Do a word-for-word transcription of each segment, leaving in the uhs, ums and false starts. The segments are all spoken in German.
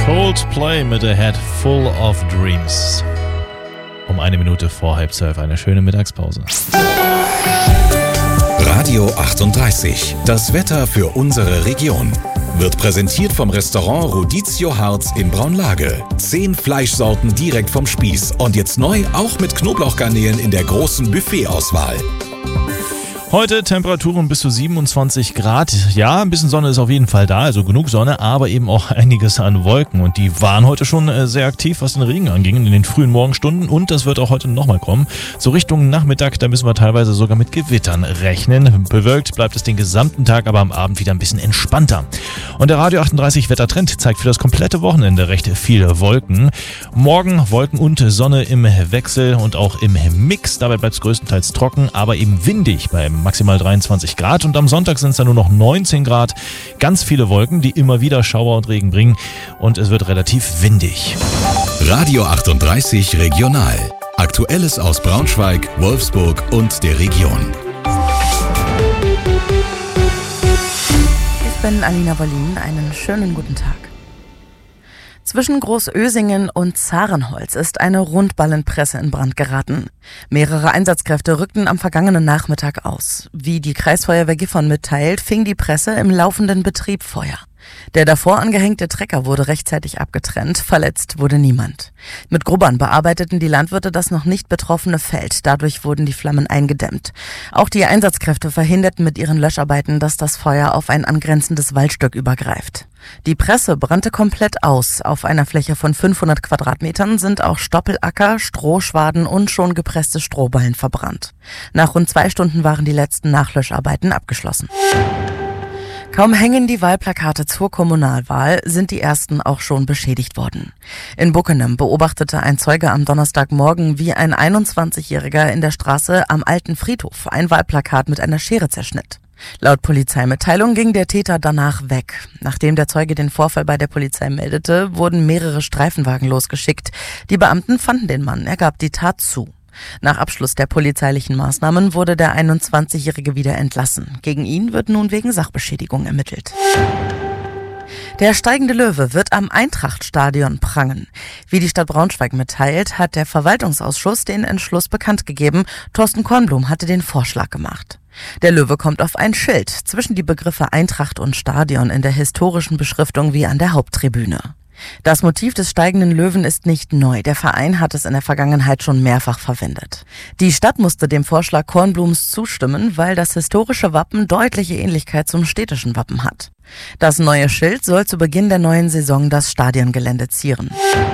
Coldplay mit A Head Full of Dreams. Um eine Minute vor halb zwölf, eine schöne Mittagspause. Radio achtunddreißig, das Wetter für unsere Region. Wird präsentiert vom Restaurant Rodizio Harz in Braunlage. Zehn Fleischsorten direkt vom Spieß. Und jetzt neu auch mit Knoblauchgarnelen in der großen Buffetauswahl. Heute Temperaturen bis zu siebenundzwanzig Grad. Ja, ein bisschen Sonne ist auf jeden Fall da, also genug Sonne, aber eben auch einiges an Wolken. Und die waren heute schon sehr aktiv, was den Regen anging, in den frühen Morgenstunden. Und das wird auch heute nochmal kommen. So Richtung Nachmittag, da müssen wir teilweise sogar mit Gewittern rechnen. Bewölkt bleibt es den gesamten Tag, aber am Abend wieder ein bisschen entspannter. Und der Radio achtunddreißig Wettertrend zeigt für das komplette Wochenende recht viele Wolken. Morgen Wolken und Sonne im Wechsel und auch im Mix. Dabei bleibt es größtenteils trocken, aber eben windig beim maximal dreiundzwanzig Grad, und am Sonntag sind es dann nur noch neunzehn Grad. Ganz viele Wolken, die immer wieder Schauer und Regen bringen, und es wird relativ windig. Radio achtunddreißig Regional. Aktuelles aus Braunschweig, Wolfsburg und der Region. Ich bin Alina Wollin. Einen schönen guten Tag. Zwischen Großösingen und Zarenholz ist eine Rundballenpresse in Brand geraten. Mehrere Einsatzkräfte rückten am vergangenen Nachmittag aus. Wie die Kreisfeuerwehr Gifhorn mitteilt, fing die Presse im laufenden Betrieb Feuer. Der davor angehängte Trecker wurde rechtzeitig abgetrennt, verletzt wurde niemand. Mit Grubbern bearbeiteten die Landwirte das noch nicht betroffene Feld, dadurch wurden die Flammen eingedämmt. Auch die Einsatzkräfte verhinderten mit ihren Löscharbeiten, dass das Feuer auf ein angrenzendes Waldstück übergreift. Die Presse brannte komplett aus. Auf einer Fläche von fünfhundert Quadratmetern sind auch Stoppelacker, Strohschwaden und schon gepresste Strohballen verbrannt. Nach rund zwei Stunden waren die letzten Nachlöscharbeiten abgeschlossen. Kaum hängen die Wahlplakate zur Kommunalwahl, sind die ersten auch schon beschädigt worden. In Buckenem beobachtete ein Zeuge am Donnerstagmorgen, wie ein einundzwanzigjähriger in der Straße am Alten Friedhof ein Wahlplakat mit einer Schere zerschnitt. Laut Polizeimitteilung ging der Täter danach weg. Nachdem der Zeuge den Vorfall bei der Polizei meldete, wurden mehrere Streifenwagen losgeschickt. Die Beamten fanden den Mann, er gab die Tat zu. Nach Abschluss der polizeilichen Maßnahmen wurde der einundzwanzigjährige wieder entlassen. Gegen ihn wird nun wegen Sachbeschädigung ermittelt. Der steigende Löwe wird am Eintracht-Stadion prangen. Wie die Stadt Braunschweig mitteilt, hat der Verwaltungsausschuss den Entschluss bekannt gegeben. Thorsten Kornblum hatte den Vorschlag gemacht. Der Löwe kommt auf ein Schild zwischen die Begriffe Eintracht und Stadion in der historischen Beschriftung wie an der Haupttribüne. Das Motiv des steigenden Löwen ist nicht neu. Der Verein hat es in der Vergangenheit schon mehrfach verwendet. Die Stadt musste dem Vorschlag Kornblums zustimmen, weil das historische Wappen deutliche Ähnlichkeit zum städtischen Wappen hat. Das neue Schild soll zu Beginn der neuen Saison das Stadiongelände zieren.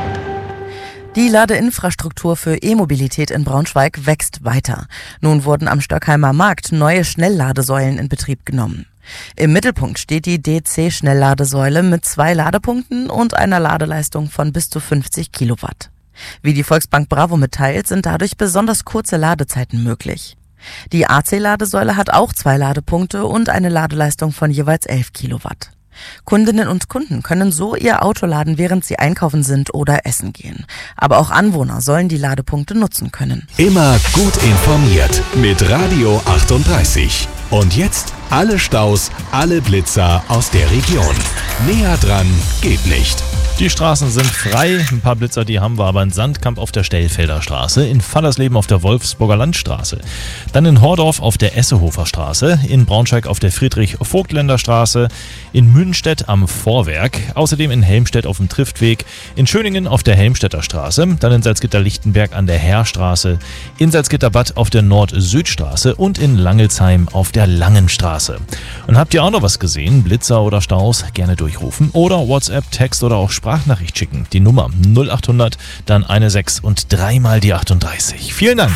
Die Ladeinfrastruktur für E-Mobilität in Braunschweig wächst weiter. Nun wurden am Stöckheimer Markt neue Schnellladesäulen in Betrieb genommen. Im Mittelpunkt steht die D C-Schnellladesäule mit zwei Ladepunkten und einer Ladeleistung von bis zu fünfzig Kilowatt. Wie die Volksbank Bravo mitteilt, sind dadurch besonders kurze Ladezeiten möglich. Die A C-Ladesäule hat auch zwei Ladepunkte und eine Ladeleistung von jeweils elf Kilowatt. Kundinnen und Kunden können so ihr Auto laden, während sie einkaufen sind oder essen gehen. Aber auch Anwohner sollen die Ladepunkte nutzen können. Immer gut informiert mit Radio achtunddreißig. Und jetzt alle Staus, alle Blitzer aus der Region. Näher dran geht nicht. Die Straßen sind frei. Ein paar Blitzer, die haben wir aber in Sandkamp auf der Stellfelder Straße, in Fallersleben auf der Wolfsburger Landstraße, dann in Hordorf auf der Essehofer Straße, in Braunschweig auf der Friedrich-Vogtländer Straße, in Münstedt am Vorwerk, außerdem in Helmstedt auf dem Triftweg, in Schöningen auf der Helmstedter Straße, dann in Salzgitter-Lichtenberg an der Heerstraße, in Salzgitterbad auf der Nord-Süd-Straße und in Langelsheim auf der Langenstraße. Und habt ihr auch noch was gesehen? Blitzer oder Staus? Gerne durchrufen oder WhatsApp, Text oder auch Sprachnachricht schicken. Die Nummer null achthundert, dann eine sechs und dreimal die achtunddreißig. Vielen Dank.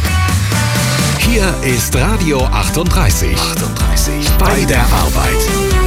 Hier ist Radio achtunddreißig. achtunddreißig. Bei der Arbeit.